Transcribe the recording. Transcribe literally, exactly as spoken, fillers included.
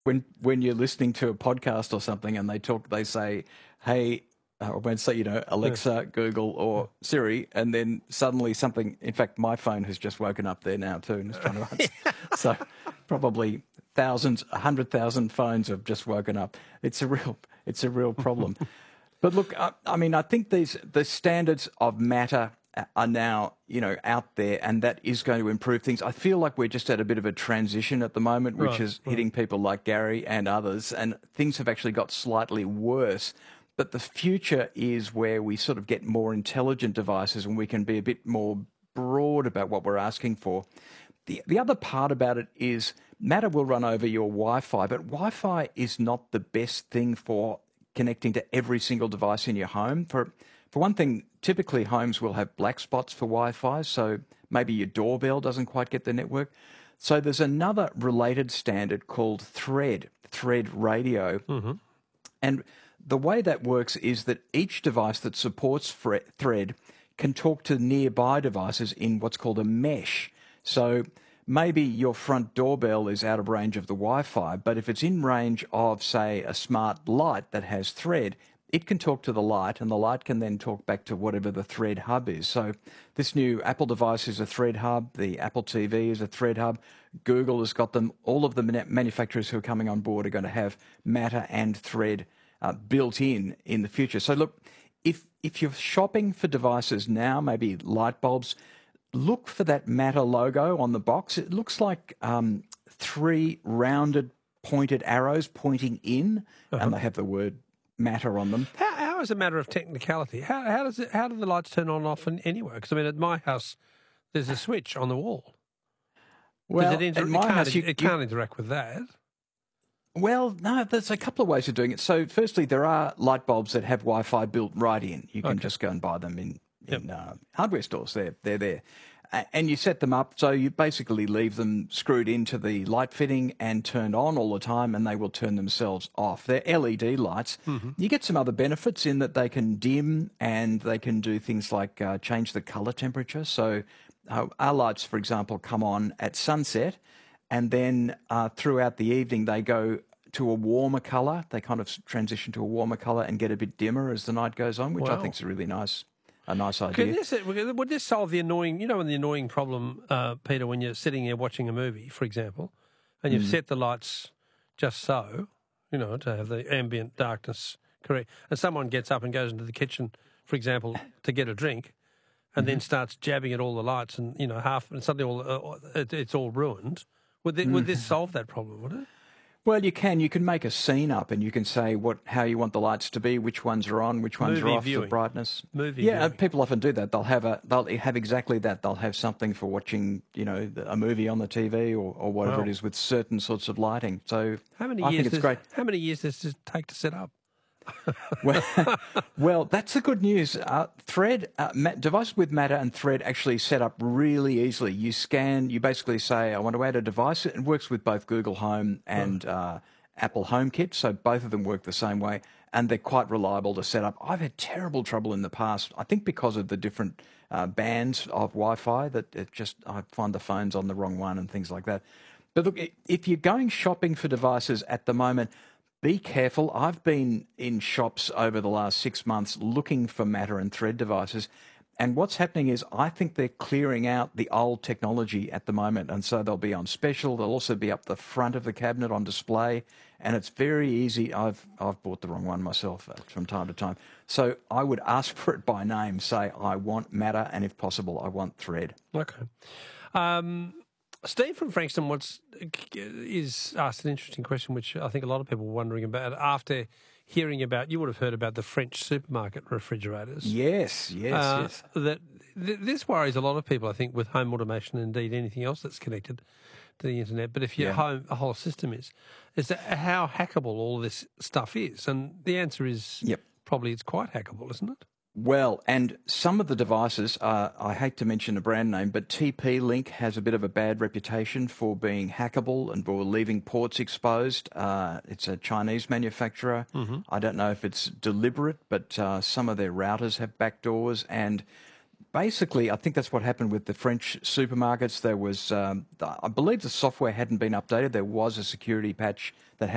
when when you're listening to a podcast or something and they talk, they say, "Hey," or when say, you know, Alexa, yeah. Google, or Siri, and then suddenly something. In fact, my phone has just woken up there now too, and it's trying to answer. So probably thousands, a hundred thousand phones have just woken up. It's a real, it's a real problem. But look, I, I mean, I think these the standards of matter are now, you know, out there, and that is going to improve things. I feel like we're just at a bit of a transition at the moment, which right, is right. hitting people like Gary and others, and things have actually got slightly worse. But the future is where we sort of get more intelligent devices and we can be a bit more broad about what we're asking for. The, the other part about it is matter will run over your Wi-Fi, but Wi-Fi is not the best thing for connecting to every single device in your home. For For one thing, typically homes will have black spots for Wi-Fi, so maybe your doorbell doesn't quite get the network. So there's another related standard called Thread, Thread Radio. Mm-hmm. And the way that works is that each device that supports Thread can talk to nearby devices in what's called a mesh. So maybe your front doorbell is out of range of the Wi-Fi, but if it's in range of, say, a smart light that has Thread, it can talk to the light, and the light can then talk back to whatever the Thread hub is. So this new Apple device is a Thread hub. The Apple T V is a Thread hub. Google has got them. All of the manufacturers who are coming on board are going to have Matter and Thread uh, built in in the future. So look, if if you're shopping for devices now, maybe light bulbs, look for that Matter logo on the box. It looks like um, three rounded pointed arrows pointing in, uh-huh. and they have the word Matter on them. How, how is a matter of technicality? How, how does it? How do the lights turn on and off anywhere? Because I mean, at my house, there's a switch on the wall. Well, it, inter- at my it can't, house, you, it can't you, interact with that. Well, no, there's a couple of ways of doing it. So, firstly, there are light bulbs that have Wi-Fi built right in. You can okay. just go and buy them in in yep. uh, hardware stores. They're they're there. And you set them up, so you basically leave them screwed into the light fitting and turned on all the time, and they will turn themselves off. They're L E D lights. Mm-hmm. You get some other benefits in that they can dim and they can do things like uh, change the colour temperature. So uh, our lights, for example, come on at sunset, and then uh, throughout the evening they go to a warmer colour. They kind of transition to a warmer colour and get a bit dimmer as the night goes on, which wow. I think is a really nice A nice idea. This, would this solve the annoying, you know, the annoying problem, uh, Peter, when you're sitting there watching a movie, for example, and you've mm. set the lights just so, you know, to have the ambient darkness correct, and someone gets up and goes into the kitchen, for example, to get a drink, and mm-hmm. then starts jabbing at all the lights, and you know, half and suddenly all uh, it, it's all ruined. Would th- mm. would this solve that problem? Would it? Well, you can. You can make a scene up, and you can say what how you want the lights to be, which ones are on, which ones Movie are off, viewing. the brightness. Movie yeah, viewing. People often do that. They'll have a they'll have exactly that. They'll have something for watching, you know, a movie on the T V or, or whatever wow. it is with certain sorts of lighting. So how many I years think it's does, great. How many years does it take to set up? well, well, that's the good news. Uh, Thread, uh, devices with Matter and Thread actually set up really easily. You scan, you basically say, I want to add a device. It works with both Google Home and uh, Apple HomeKit, so both of them work the same way, and they're quite reliable to set up. I've had terrible trouble in the past, I think because of the different uh, bands of Wi-Fi, that it just I find the phone's on the wrong one and things like that. But look, if you're going shopping for devices at the moment, be careful. I've been in shops over the last six months looking for Matter and Thread devices, and what's happening is I think they're clearing out the old technology at the moment, and so they'll be on special. They'll also be up the front of the cabinet on display, and it's very easy. I've I've bought the wrong one myself from time to time. So I would ask for it by name, say I want Matter, and if possible, I want Thread. Okay. Um, Steve from Frankston wants, is asked an interesting question, which I think a lot of people were wondering about after hearing about, you would have heard about the French supermarket refrigerators. Yes, yes, uh, yes. That th- this worries a lot of people, I think, with home automation and indeed anything else that's connected to the internet. But if your yeah. home, a whole system is, is that how hackable all this stuff is. And the answer is yep. probably it's quite hackable, isn't it? Well, and some of the devices, uh, I hate to mention a brand name, but T P-Link has a bit of a bad reputation for being hackable and for leaving ports exposed. Uh, it's a Chinese manufacturer. Mm-hmm. I don't know if it's deliberate, but uh, some of their routers have backdoors. And basically, I think that's what happened with the French supermarkets. There was, um, I believe the software hadn't been updated. There was a security patch that had